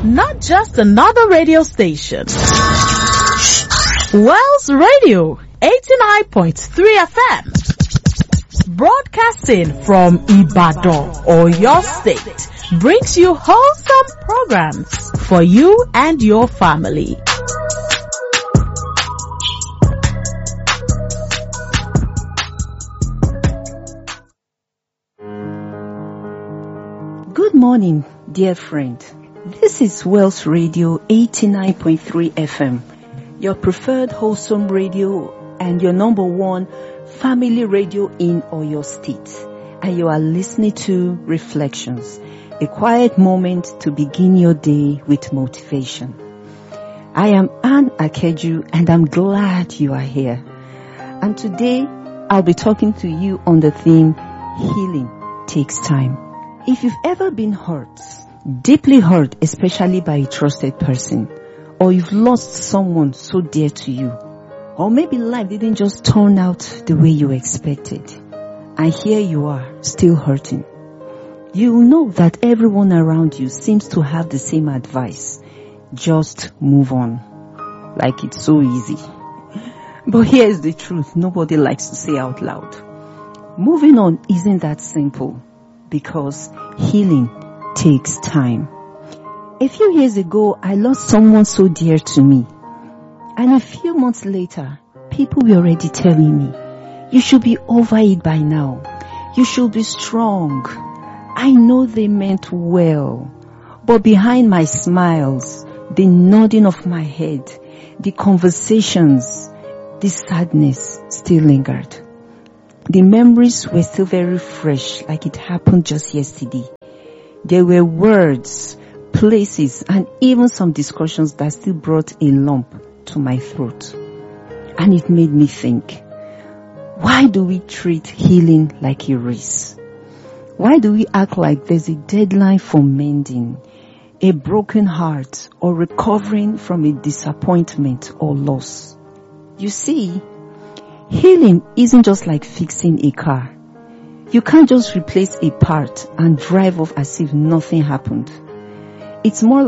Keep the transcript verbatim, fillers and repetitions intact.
not just another radio station. Wells Radio, eighty-nine point three F M. Broadcasting from Ibadan, or your state, brings you wholesome programs for you and your family. Good morning, dear friend. This is Wells Radio eighty-nine point three F M, your preferred wholesome radio and your number one family radio in Oyo State. And you are listening to Reflections, a quiet moment to begin your day with motivation. I am Anne Akeju and I'm glad you are here. And today I'll be talking to you on the theme, Healing Takes Time. If you've ever been hurt, deeply hurt, especially by a trusted person, or you've lost someone so dear to you, or maybe life didn't just turn out the way you expected, and here you are, still hurting, you will know that everyone around you seems to have the same advice. Just move on. Like it's so easy. But here's the truth nobody likes to say out loud. Moving on isn't that simple, because healing takes time. A few years ago, I lost someone so dear to me. And a few months later, people were already telling me, you should be over it by now. You should be strong. I know they meant well. But behind my smiles, the nodding of my head, the conversations, the sadness still lingered. The memories were still very fresh, like it happened just yesterday. There were words, places, and even some discussions that still brought a lump to my throat. And it made me think, why do we treat healing like a race? Why do we act like there's a deadline for mending a broken heart or recovering from a disappointment or loss? You see, healing isn't just like fixing a car. You can't just replace a part and drive off as if nothing happened. It's more